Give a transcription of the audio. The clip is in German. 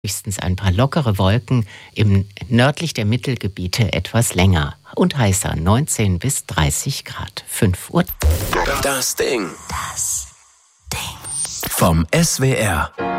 Höchstens ein paar lockere Wolken, im nördlich der Mittelgebiete etwas länger und heißer, 19 bis 30 Grad, 5 Uhr. Das Ding. Vom SWR.